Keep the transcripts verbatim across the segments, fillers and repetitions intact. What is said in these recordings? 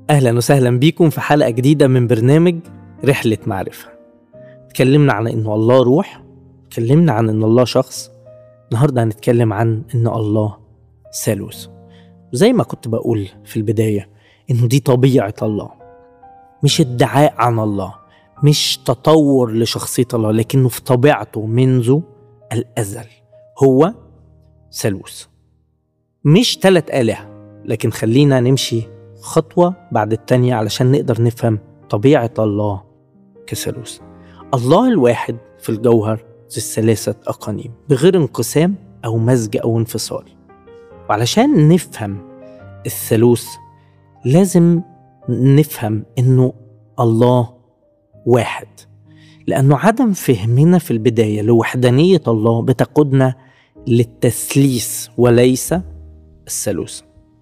أهلا وسهلا بيكم في حلقة جديدة من برنامج رحلة معرفة. اتكلمنا عن إنه الله روح، اتكلمنا عن إن الله شخص. النهاردة هنتكلم عن إن الله ثالوث. زي ما كنت بقول في البداية إنه دي طبيعة الله، مش ادعاء عن الله، مش تطور لشخصية الله، لكنه في طبيعته منذ الأزل هو ثالوث، مش ثلاث آلهة. لكن خلينا نمشي خطوة بعد التانية علشان نقدر نفهم طبيعة الله كثالوث. الله الواحد في الجوهر ذي الثلاثة أقانيم بغير انقسام أو مزج أو انفصال. وعلشان نفهم الثالوث لازم نفهم إنه الله واحد، لأنه عدم فهمنا في البداية لوحدانية الله بتقودنا للتثليث وليس الثالوث.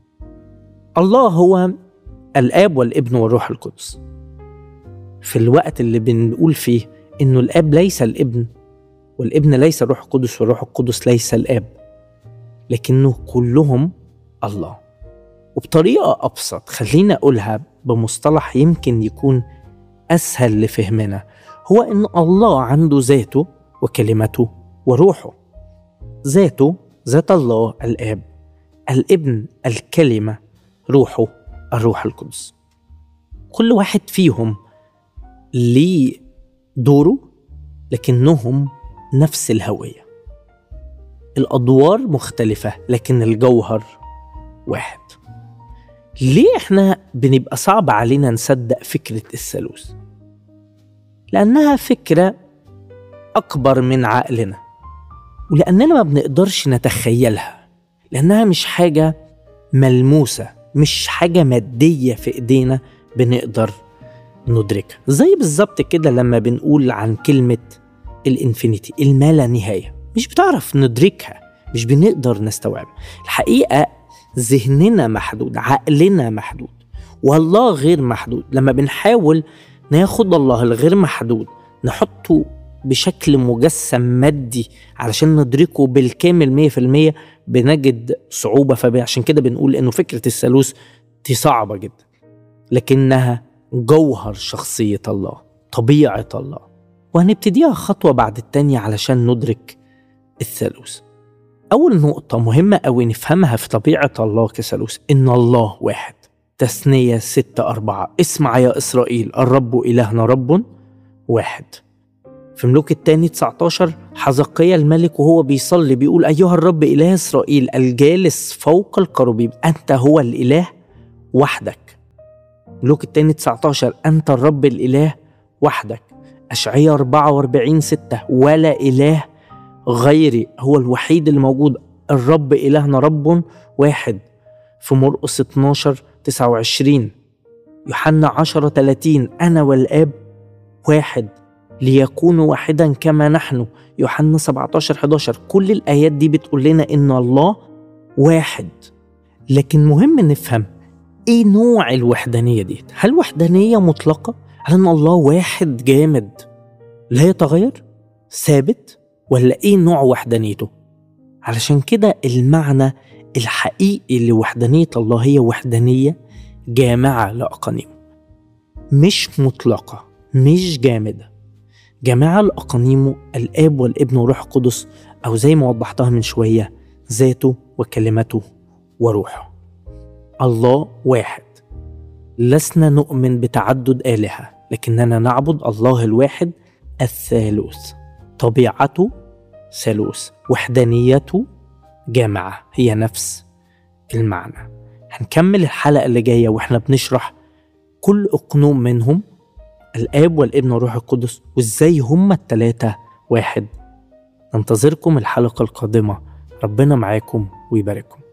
الله هو الآب والابن والروح القدس. في الوقت اللي بنقول فيه إنه الآب ليس الابن والابن ليس الروح القدس والروح القدس ليس الآب، لكنه كلهم الله. وبطريقة أبسط خلينا أقولها بمصطلح يمكن يكون أسهل لفهمنا، هو إن الله عنده ذاته وكلمته وروحه. ذاته ذات الله الآب، الابن الكلمة، روحه الروح القدس. كل واحد فيهم ليه دوره لكنهم نفس الهوية. الأدوار مختلفة لكن الجوهر واحد. ليه احنا بنبقى صعب علينا نصدق فكرة الثالوث؟ لأنها فكرة أكبر من عقلنا، ولأننا ما بنقدرش نتخيلها، لأنها مش حاجة ملموسة، مش حاجة مادية في إيدينا بنقدر ندركها. زي بالظبط كده لما بنقول عن كلمة الانفينيتي، الما نهاية، مش بتعرف ندركها، مش بنقدر نستوعب. الحقيقة ذهننا محدود، عقلنا محدود، والله غير محدود. لما بنحاول ناخد الله الغير محدود نحطه بشكل مجسم مادي علشان ندركه بالكامل مية في المية بنجد صعوبة. فعشان كده بنقول إنه فكرة الثالوث دي صعبة جدا، لكنها جوهر شخصية الله، طبيعة الله. وهنبتديها خطوة بعد التانية علشان ندرك الثالوث. أول نقطة مهمة أوي نفهمها في طبيعة الله كثالوث إن الله واحد. تثنية ستة أربعة، اسمع يا إسرائيل الرب إلهنا رب واحد. في ملوك الثاني تسعتاشر، حزقيا الملك وهو بيصلي بيقول أيها الرب إله إسرائيل الجالس فوق الكروبيم، أنت هو الإله وحدك. ملوك الثاني تسعتاشر، أنت الرب الإله وحدك. أشعياء أربعة وأربعين ستة، ولا إله غيري، هو الوحيد الموجود، الرب إلهنا رب واحد. في مرقس اتناشر تسعة وعشرين، يوحنا عشرة ثلاثين، أنا والآب واحد ليكونوا واحدا كما نحن. يوحنا سبعتاشر حداشر. كل الآيات دي بتقول لنا إن الله واحد. لكن مهم نفهم إيه نوع الوحدانية دي. هل وحدانية مطلقة؟ هل أن الله واحد جامد لا يتغير ثابت؟ ولا إيه نوع وحدانيته؟ علشان كده المعنى الحقيقي لوحدانية الله هي وحدانية جامعة لأقانيم، مش مطلقة، مش جامدة. جامعة لأقانيمه الآب والابن والروح القدس، أو زي ما وضحتها من شوية ذاته وكلمته وروحه. الله واحد. لسنا نؤمن بتعدد آلهة، لكننا نعبد الله الواحد الثالوث. طبيعته ثالوث، وحدانيته جامعة، هي نفس المعنى. هنكمل الحلقة اللي جاية وإحنا بنشرح كل أقنوم منهم، الآب والابن والروح القدس، وإزاي هما التلاتة واحد. ننتظركم الحلقة القادمة. ربنا معاكم ويبارككم.